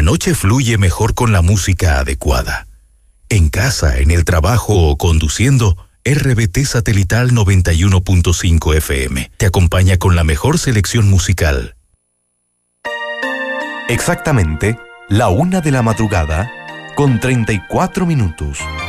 La noche fluye mejor con la música adecuada. En casa, en el trabajo o conduciendo, RBT Satelital 91.5 FM te acompaña con la mejor selección musical. Exactamente, la 1 de la madrugada, con 34 minutos.